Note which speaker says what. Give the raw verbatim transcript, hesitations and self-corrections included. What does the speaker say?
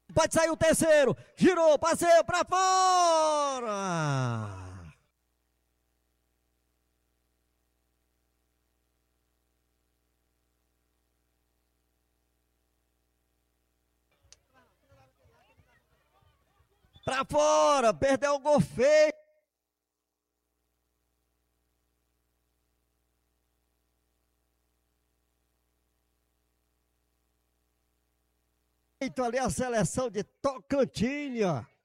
Speaker 1: Pode sair o terceiro. Girou, passeio pra fora. Pra fora, perdeu o gol feio. Feito ali a seleção de Tocantins, ó.